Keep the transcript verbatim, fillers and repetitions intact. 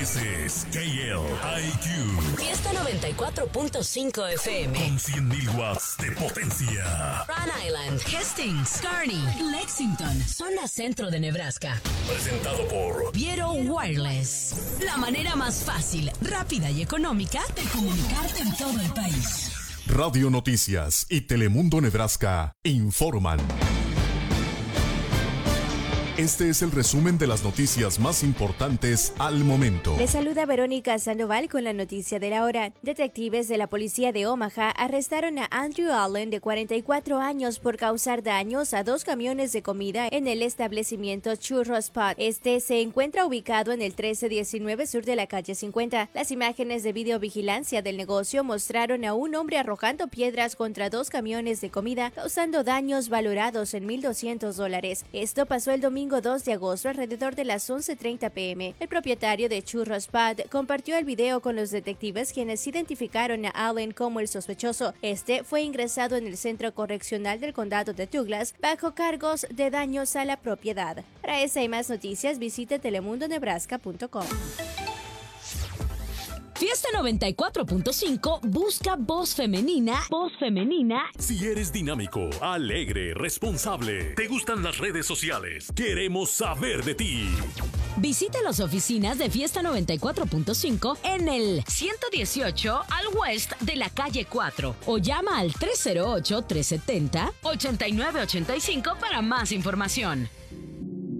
This is K L I Q. Fiesta noventa y cuatro punto cinco F M. Con cien mil watts de potencia. Rhode Island, Hastings, Kearney, Lexington, zona centro de Nebraska. Presentado por Viero Wireless. La manera más fácil, rápida y económica de comunicarte en todo el país. Radio Noticias y Telemundo Nebraska informan. Este es el resumen de las noticias más importantes al momento. Les saluda Verónica Sandoval con la noticia de la hora. Detectives de la policía de Omaha arrestaron a Andrew Allen, de cuarenta y cuatro años, por causar daños a dos camiones de comida en el establecimiento Churro Spot. Este se encuentra ubicado en el trece diecinueve sur de la calle cincuenta. Las imágenes de videovigilancia del negocio mostraron a un hombre arrojando piedras contra dos camiones de comida, causando daños valorados en mil doscientos dólares. Esto pasó el domingo dos de agosto alrededor de las once treinta pm. El propietario de Churro Spot compartió el video con los detectives, quienes identificaron a Allen como el sospechoso. Este fue ingresado en el centro correccional del condado de Douglas bajo cargos de daños a la propiedad. Para esa y más noticias visite telemundo nebraska punto com. Fiesta noventa y cuatro punto cinco busca voz femenina. Voz femenina. Si eres dinámico, alegre, responsable, te gustan las redes sociales, queremos saber de ti. Visita las oficinas de Fiesta noventa y cuatro punto cinco en el ciento dieciocho al West de la calle cuatro o llama al tres cero ocho, tres siete cero, ocho nueve ocho cinco para más información.